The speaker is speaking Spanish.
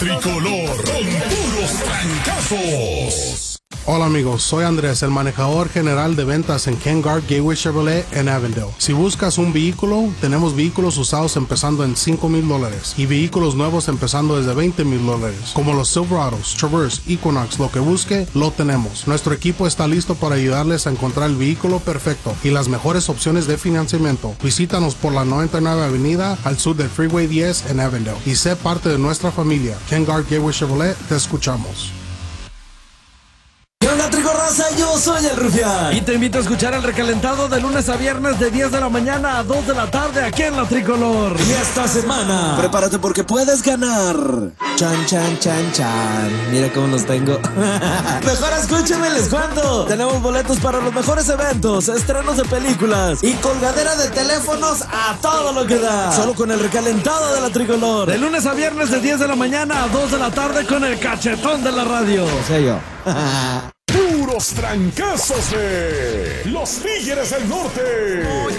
tricolor con puros trancazos. Hola amigos, soy Andrés, el manejador general de ventas en Ken Garff Gateway Chevrolet en Avondale. Si buscas un vehículo, tenemos vehículos usados empezando en $5,000 y vehículos nuevos empezando desde $20,000, como los Silverados, Traverse, Equinox, lo que busque, lo tenemos. Nuestro equipo está listo para ayudarles a encontrar el vehículo perfecto y las mejores opciones de financiamiento. Visítanos por la 99 Avenida al sur del Freeway 10 en Avondale y sé parte de nuestra familia. Ken Garff Gateway Chevrolet, te escuchamos. Hola Tricorraza, yo soy el Rufián. Y te invito a escuchar el recalentado de lunes a viernes de 10 de la mañana a 2 de la tarde aquí en La Tricolor. Y esta semana, prepárate porque puedes ganar. Chan, chan, chan, chan. Mira cómo los tengo. Mejor escúchame, les cuento. Tenemos boletos para los mejores eventos, estrenos de películas y colgadera de teléfonos a todo lo que da. Solo con el recalentado de La Tricolor. De lunes a viernes de 10 de la mañana a 2 de la tarde con el cachetón de la radio. Soy yo. Puros trancazos de los Tigres del Norte.